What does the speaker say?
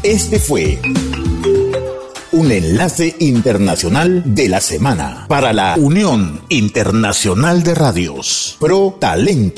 Este fue un enlace internacional de la semana para la Unión Internacional de Radios. Pro Talento.